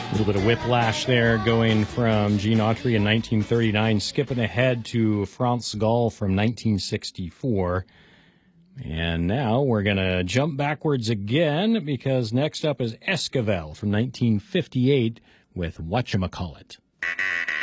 A little bit of whiplash there, going from Gene Autry in 1939, skipping ahead to France Gall from 1964. And now we're going to jump backwards again, because next up is Esquivel from 1958 with Whatchamacallit.